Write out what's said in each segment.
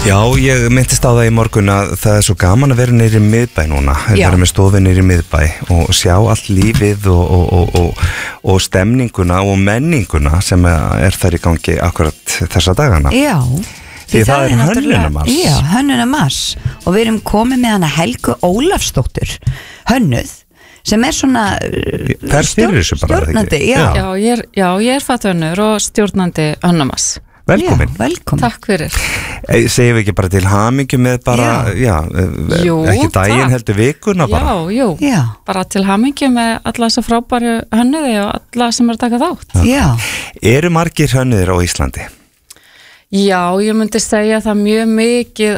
Já, ég myndist á það í morgun að það svo gaman að vera nýri miðbæ núna, vera með stofi nýri miðbæ og sjá allt lífið og stemninguna og menninguna sem þar í gangi akkurat þessa dagana. Já, því það er Hönnunarmars. Já, Hönnunarmars og við erum komið með hana Helgu Ólafsdóttur, hönnuð, sem svona stjórnandi. Já, ég er fathönnur og stjórnandi Hönnunarmars. Velkomin. Já, velkomin. Takk fyrir. Segjum við ekki bara til hamingju með bara, ekki daginn heldur vikuna bara? Já, bara til hamingju með alla þessa frábæru hönnuði og alla sem að taka þátt. Já. Eru margir hönnuðir á Íslandi? Já, ég myndi segja það mjög mikið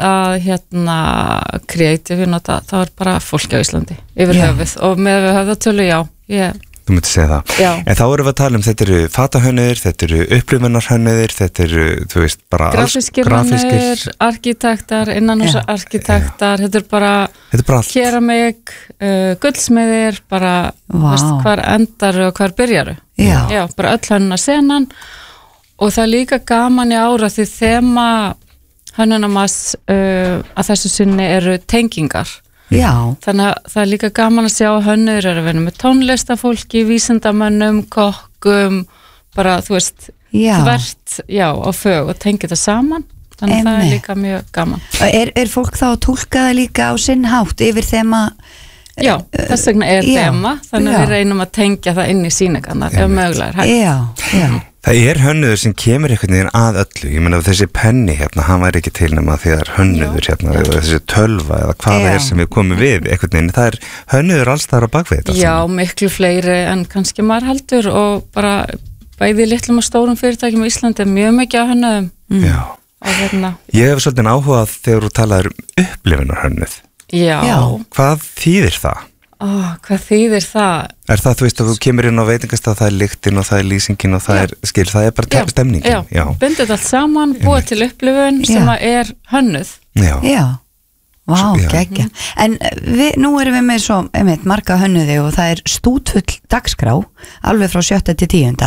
að kreatífi nota, það er bara fólki á Íslandi yfir höfuð og með höfðatölu, Þú myndi segja það. Já. En þá erum við að tala þetta eru fatahönnuðir, þetta eru upplifunarhönnuðir, þetta eru, þú veist, bara grafískir hönnuðir, arkitektar, innanhúsarkitektar, þetta er bara keramik, gullsmiðir, bara veist, hvar endar og hvar byrjaru. Já, bara öll hönnuna senan og það er líka gaman í ára því þema Hönnunarmars að þessu sinni eru tengingar. Já. Þannig að það er líka gaman að sjá að hönnuðir eru að vinna með tónlistafólki, vísindamönnum, kokkum, bara þú veist, þvert, og fög og tengja þetta saman. Þannig að það er líka mjög gaman. Er fólk þá að túlka það líka á sinn hátt yfir þema? Já, þess vegna er þema, þannig að við reynum að tengja það inn í sýningarnar ef mögulega er hægt. Já. Það er hönnuður sem kemur einhvern veginn að öllu. Ég meina þessi penni hérna, hann væri ekki til nema því það er hönnuður hérna, eða þessi tölva eða hvað það er sem við komum við einhvern veginn. Það er hönnuður alls þar á bakvið þetta. Já, miklu fleiri en kannski maður heldur og bara bæði litlum og stórum fyrirtækjum í Íslandi er mjög mikið á hönnuðum. Já. Ég hef svolítið áhugað þegar þú talaður upplifunarhönnuð. Já. Hvað þýðir það? Hvað þýðir það? Er það, þú veist, að þú kemur inn á veitingastað, það er lyktin og það er lýsingin og það er, það er bara stemningin. Já, bindið allt saman, búið til upplifun sem er hönnuð. Já. Vá, geggja. En nú erum við með svo, marga hönnuði og það er stútfull dagskrá, alveg frá 7. til 10.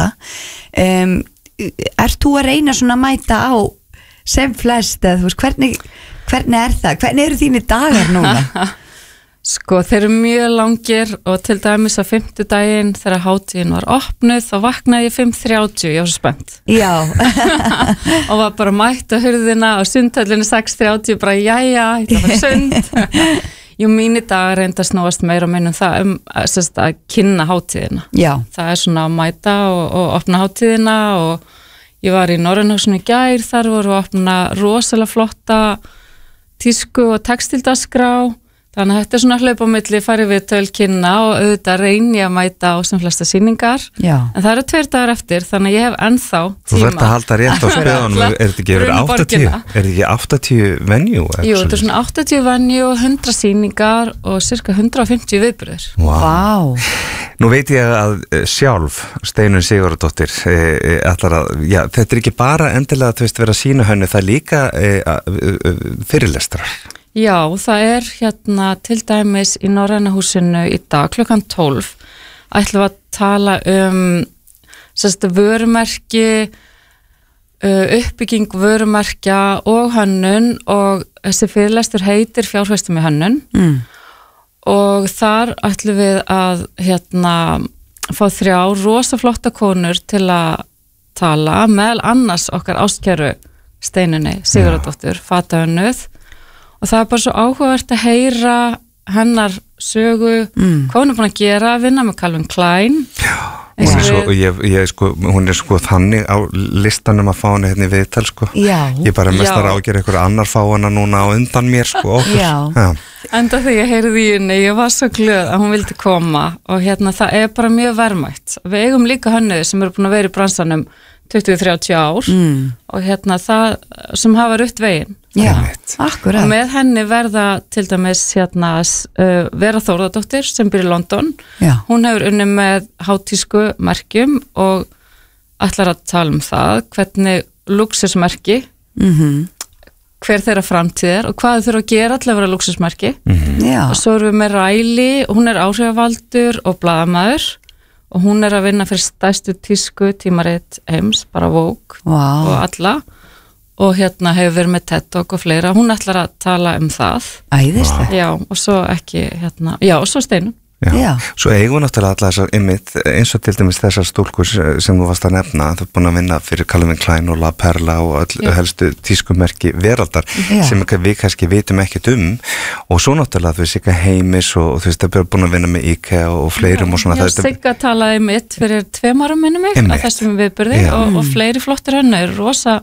Ert þú að reyna svona að mæta á sem flest, eða þú veist, hvernig er það? Hvernig eru þínir dagar núna? Sko, þeir eru mjög langir og til dæmis að 5. daginn þegar hátíðin var opnuð þá vaknaði ég 5:30, ég var svo spennt. Já. Og var bara mætt á hurðina og sundhöllinu 6:30 bara jæja, þetta var sund. Jú, mínir dagar reynda snúast meira og minnum það að kynna hátíðina. Já. Það er svona að mæta og opna hátíðina og ég var í Norrænhúsinu í gær, þar voru að opna rosalega flotta tísku og textildaskrá. Þannig að þetta er svona hlaup á milli, farið við tölkynna og auðvitað reyni að mæta á sem flesta sýningar. Já. En það eru 2 dagar eftir, þannig að ég hef ennþá tíma. Þú verður að halda rétt á spöðunum, er þetta ekki yfir 80? Er þetta ekki 80 venjú? Jú, þetta er svona 80 venjú, 100 sýningar og cirka 150 viðburðir. Vá. Nú veit ég að sjálf, Steinunn Sigurðardóttir, þetta er ekki bara endilega að vera sína hönnu, það er líka fyrirlestrar. Já, það er til dæmis í Norræna húsinu í dag klukkan 12 ætlum við að tala vörumerki, uppbygging vörumerkja og hönnun og þessi fyrirlestur heitir Fjárfestum í hönnun og þar ætlum við að fá 3 rosaflotta konur til að tala meðal annars okkar ástkæru Steinunni Sigurðardóttur, fatahönnuð. Og það er bara svo áhugavert að heyra hennar sögu, hvað hún er búin að gera, vinna með Calvin Klein. Hún er þannig á listanum að fá henni hérna í viðtal, Ég bara mestar ágjör einhver annar fá hana núna á undan mér, Enda þegar ég heyrði í henni, ég var svo glöð að hún vildi koma og það er bara mjög verðmætt. Við eigum líka hönnuði sem eru búin að vera í bransanum 20-30 ár og það sem hafa rutt veginn. Já, akkurat. Og með henni verða til dæmis Vera Þórðardóttir sem býr í London. Já. Hún hefur unnið með hátísku merkjum og ætlar að tala það, hvernig lúxusmerki, hver þeirra framtíðir og hvað þau þurfa að gera til að vera lúxusmerki. Og svo erum við með Riley, hún er áhrifavaldur og blaðamaður og hún er að vinna fyrir stærstu tísku tímarit heims, bara Vogue og alla. og hefur verið með TED Talk og fleira, hún ætlar að tala um það. Æðislega. Já, og svo ekki, já, og svo Steinun. Já. Svo eigum náttúrulega alla þessar eins og til dæmis þessar stúlkur sem þú varst að nefna, þú er búin að vinna fyrir Calvin Klein og La Perla og helstu tískumerki veraldar sem við kannski vitum ekkert og svo náttúrulega þú veist Sigga Heimis og þú veist það er búin að vinna með IKEA og fleirum og svona. Já, Sigga talaði mitt fyrir 2 árum minnum mig að þessum viðburði og fleiri flottir hennar rosa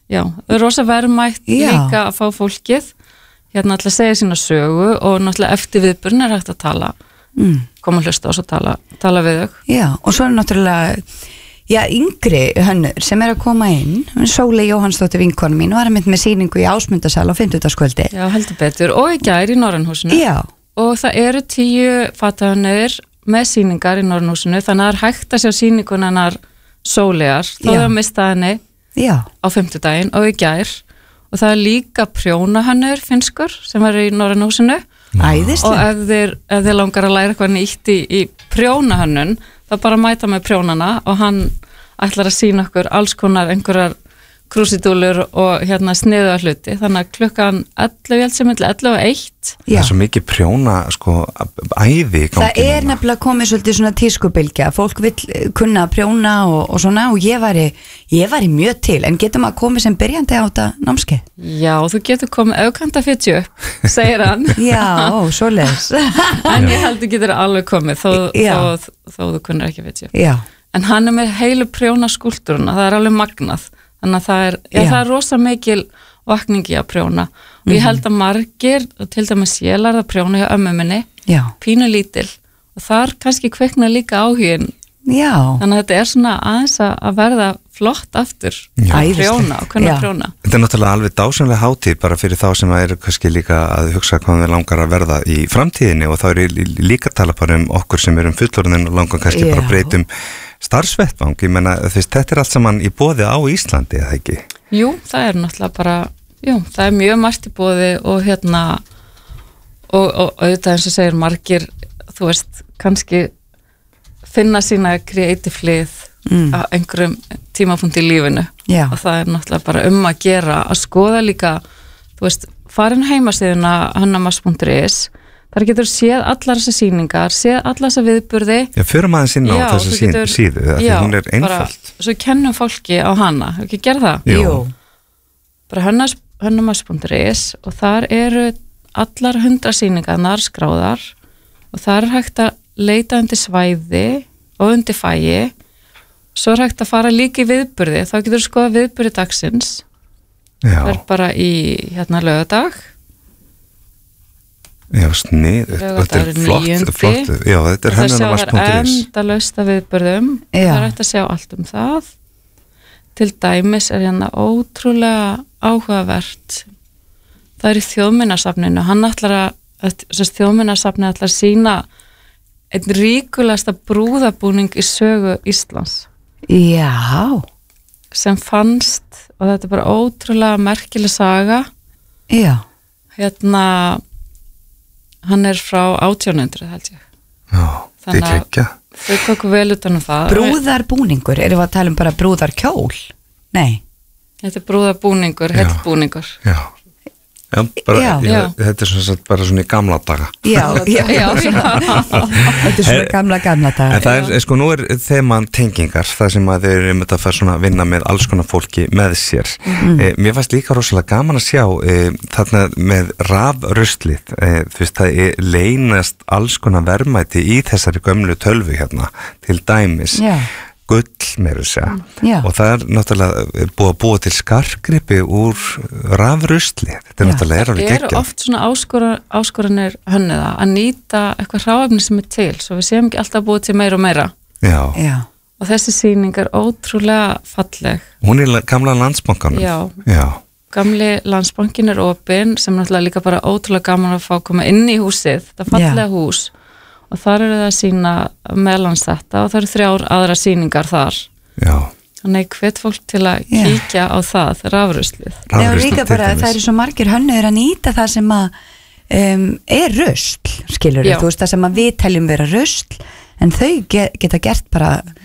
verðmætt líka að fá fólkið alltaf segja sína sögu og náttúrulega eftir viðburðin er hægt að tala koma að hlusta og svo tala við þau. Já, og svo er náttúrulega yngri hönnur sem er að koma inn, Sóley Jóhannsdóttir vinkonu mín var með sýningu í Ásmundarsal á 50-dagskvöldi. Já, heldur betur, og í gær í Norrænhúsinu. Já. Og það eru 10 fatahönnur með sýningar í Norrænhúsinu, þannig að það er hægt að sjá sýningunarnar Sóleyjar, þó það mista henni á 50-daginn og í gær, og það er líka prjónahönnur finskur sem er í Norrænhúsinu. Æðislega. Og ef þið langar að læra eitthvað nýtt í prjónahönnun, þá bara mæta með prjónana og hann ætlar að sýna okkur alls konar einhverjar krúsidúlur og sniðu að hluti, þannig að klukkan 11 og 1. Það er svo mikið prjóna æði í gangi. Það er nefnilega komið svolítið svona tískubilgja, fólk vill kunna prjóna og svona og ég væri mjög til, en getur maður komið sem byrjandi á þetta námskeið? Já, þú getur komið aukanta 40, segir hann. Já, svoleiðis. En ég held þú getur alveg komið þó þú kunnir ekki 40. Já. En hann er með heilu prjóna skúltúruna, það er alveg magnað. Þannig að það er rosa mikil vakningi að prjóna og ég held að margir, til dæmis ég lærði að prjóna hjá ömmu minni, pínu lítil og þar kannski kveikna líka áhugin. Já. Þannig að þetta er svona aðeins að verða flott aftur að prjóna og kunna prjóna. Þetta er náttúrulega alveg dásamlega hátíð bara fyrir þá sem eru kannski líka að hugsa hvað við langar að verða í framtíðinni og þá er líka tala bara okkur sem erum fullorðin og langar kannski bara breytum starfsvettvang, ég menna þetta er allt saman í boði á Íslandi, eða ekki? Jú, það er náttúrulega bara, það er mjög margt í boði og og auðvitað eins og segir margir, þú veist, kannski finna sína creative hlið á einhverjum tímapunkti í lífinu og það er náttúrulega bara að gera að skoða líka, þú veist, farin heimasíðuna hannamass.is. Þar getur séð allar þessar sýningar, séð allar þessar viðburði. Já, förum aðeins inn á þessa síðu, því hún er einfalt. Svo kennum fólki á hana, hefur ekki gerð það? Jú. Bara hannamass.is og þar eru allar 100 sýningarnar skráðar og þar er hægt að leita undir svæði og undir fæi. Svo er hægt að fara líka í viðburði, þá getur skoða viðburði dagsins. Það er bara í laugardag. Já, þetta er flott. Já, þetta er hannamass.is. Það er endalaust af viðburðum. Það er hægt að sjá allt um það. Til dæmis er ótrúlega áhugavert. Það er í Þjóðminjasafninu. Hann ætlar Þjóðminjasafnið ætlar að sýna einn ríkulegasta brúðabúning í sögu Íslands. Já. Sem fannst, og þetta er bara ótrúlega merkileg saga. Já. Hann er frá 1800 held ég. Já, þetta er ekki. Þau tóku vel utan það. Brúðarbúningur, erum við að tala um bara brúðarkjól? Nei. Þetta er brúðarbúningur, heill Já. Já, þetta er svona bara svona í gamla daga. Já. Þetta er svona gamla daga. En það er, nú er þeman tengingar, það sem að þeir eru að fara svona að vinna með alls konar fólki með sér. Mér fannst líka rosalega gaman að sjá þarna með rafruslið, þú veist, það leynast alls konar verðmæti í þessari gömlu tölvu til dæmis. Já. Gull meira segja og það er náttúrulega búið að búa til skartgripi úr rafrusli. Þetta er náttúrulega alveg geggjað. Það eru oft svona áskoranir hönnuða að nýta eitthvað hráefni sem er til svo við séum ekki alltaf búið til meira og meira. Já. Og þessi sýning er ótrúlega falleg. Hún er gamla Landsbankanum. Já. Gamli Landsbankin er opinn sem náttúrulega líka bara ótrúlega gaman að fá að koma inn í húsið. Þetta fallega hús. Og þar eru það að sína meðlans þetta og það eru 3 aðra sýningar þar. Já. Þannig hvet fólk til að kíkja á það, rafruslið. Já, líka bara það eru svo margir hönnuðir að nýta það sem að er rusl, skilur þú veist, það sem að við teljum vera rusl, en þau geta gert bara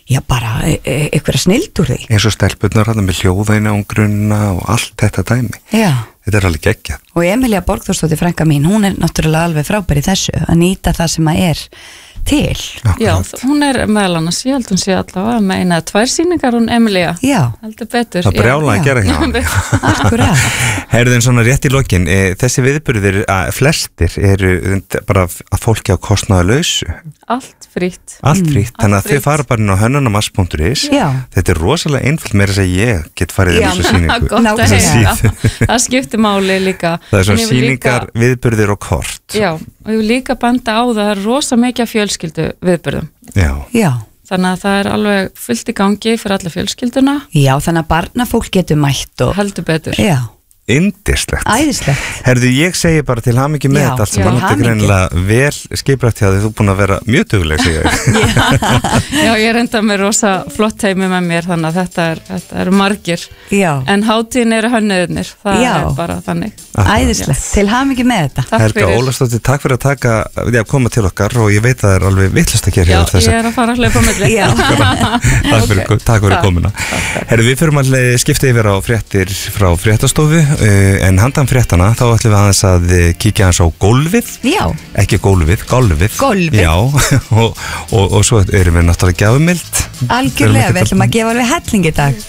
já, bara einhverja snild úr því. Eins og stelpurnar hann með hljóðainangrunna og allt þetta dæmi. Já. Þetta alveg geggjað. Og Emilía Borgþórsdóttir, frænka mín, hún náttúrulega alveg frábær í þessu, að nýta það sem að til. Já, hún meðal annars, ég held hún sé allavega með eina 2 sýningar, hún Emilía. Já. Heldur betur. Það brjála að gera hjá hann. Akkurat. Herðu en svona rétt í lokin, þessi viðburðir, flestir eru bara að fólki á kostnaðarlausu. Allt frítt. Allt frítt, þannig að þið fara bara inn á hönnunamass.is. Þetta er rosalega einfalt meira að ég get farið í þessu sýningu. Gott að heyra. Það skiptir máli líka. Það er svona sýningar, viðburðir og kort. Já, og ég vil líka benda á það er rosa mikið fjölskyldu viðburðum. Já. Þannig að það er alveg fullt í gangi fyrir alla fjölskylduna. Já, þannig að barnafólk getur mætt og heldur betur. Já. Yndislegt. Æðislegt. Herðu, ég segi bara til hamingju með þetta allt sem var náttúrulega greinilega vel skiprætt hjá því þú búin að vera mjög dugleg, segja ég. Já, ég er enda með rosa flott heimi með mér, þannig að þetta eru margir. Já. En hátíðin eru hönnuðirnir, það er bara þannig. Æðislegt, til hamingju með þetta. Takk Helga Ólafsdóttir, takk fyrir að koma til okkar og ég veit að það er alveg vitlaust að gera þess. Já, ég er að fara að hlaupa á milli. Takk fyrir komuna. Herðu, við förum að skipta yfir á fréttir frá fréttastofu. En handan fréttana þá ætlum við aðeins að kíkja aðeins á gólfið. Já. Ekki gólfið. Gólfið. Já, og svo erum við náttúrulega gjafumild. Algjörlega, við ætlum að gefa alveg helling í dag.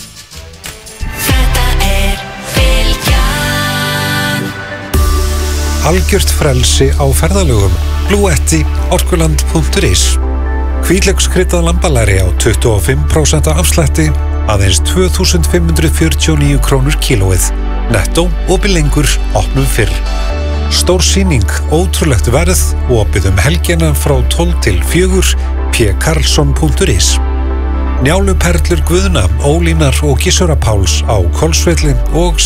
Þetta Bylgjan. Algjört frelsi á ferðalögum. Bluetti, orkuland.is. Hvítlaukskryddaða lambalæri á 25% afslætti, aðeins 2.549 krónur kílóið. Nettó, opið lengur, opnum fyrr. Stór sýning, ótrúlegt verð, opið helgina frá 12 til 4, pkarlsson.is. Njáluperlur Guðna, Ólínar og Gissura Páls á Hvolsvelli og